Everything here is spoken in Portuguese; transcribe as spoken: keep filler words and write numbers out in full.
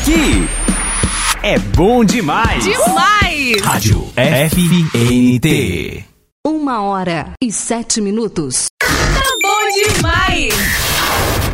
Aqui é bom demais. Demais! Rádio F N T. Uma hora e sete minutos. Tá bom demais!